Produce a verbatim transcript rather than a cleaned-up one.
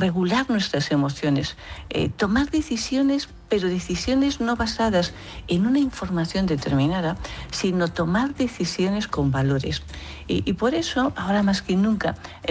regular nuestras emociones, eh, tomar decisiones, pero decisiones no basadas en una información determinada, sino tomar decisiones con valores. Y, y por eso, ahora más que nunca,